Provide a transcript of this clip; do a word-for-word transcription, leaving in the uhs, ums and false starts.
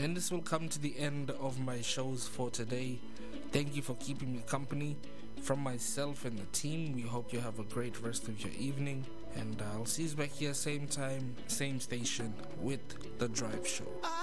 And this will come to the end of my shows for today. Thank you for keeping me company. From myself and the team, we hope you have a great rest of your evening. And I'll see you back here same time, same station with The Drive Show.